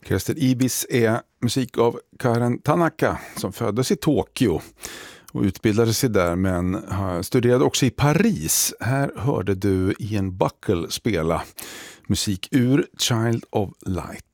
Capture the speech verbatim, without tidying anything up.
Orkester Ibis är musik av Karen Tanaka som föddes i Tokyo och utbildade sig där men studerade också i Paris. Här hörde du Ian Buckle spela musik ur Child of Light.